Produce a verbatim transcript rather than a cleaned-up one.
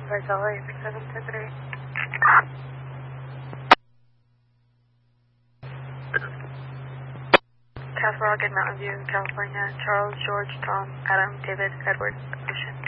Virzella, eight six seven two three. Castle Rock in Mountain View, California. Charles, George, Tom, Adam, David, Edward, Ocean.